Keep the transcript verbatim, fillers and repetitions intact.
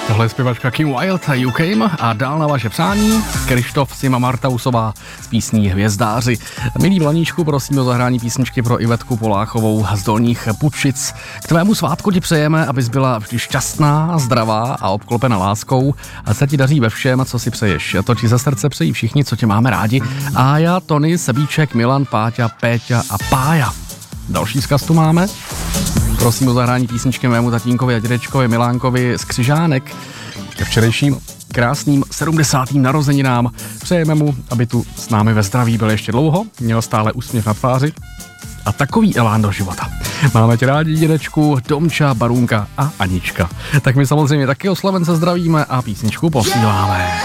Tohle je zpěvačka Kim Wilde, You Came a dál na vaše přání Krištof Sima Martausová z písní Hvězdáři. Milí Blaníčku, prosím o zahrání písničky pro Ivetku Poláchovou z Dolních Pučic. K tvému svátku ti přejeme, abys byla vždy šťastná, zdravá a obklopena láskou a se ti daří ve všem, co si přeješ. To ti ze srdce přejí všichni, co tě máme rádi. Ája, Tony, Sebíček, Milan, Páťa, Péťa a Pája. Další vzkaz tu máme. Prosím o zahrání písničky mému tatínkovi a dědečkovi Milánkovi z Křižánek ke včerejším krásným sedmdesátým narozeninám. Přejeme mu, aby tu s námi ve zdraví byl ještě dlouho, měl stále úsměv na tváři a takový elán do života. Máme tě rádi, dědečku, Domča, Barunka a Anička. Tak my samozřejmě taky oslavence zdravíme a písničku posíláme.